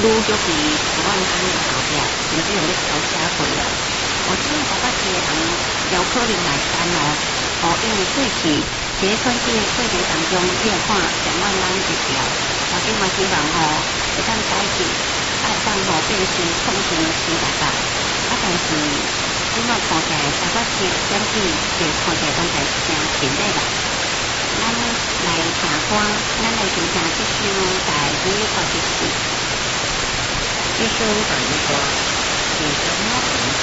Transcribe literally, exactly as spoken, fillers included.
少比台湾当的后壁，甚至有咧超车过啊！我即摆台北市的人有可能来山哦，哦，因为过去一个选举的过程当中，你有看上万人一条，我今嘛希望吼会当改进，啊，会当吼变成创新新台北，啊，但是即摆看起来台北市的选举，就看起来拢在成前底啦。咱来听歌，咱来听听这首台语歌曲。 这首台语歌是什么？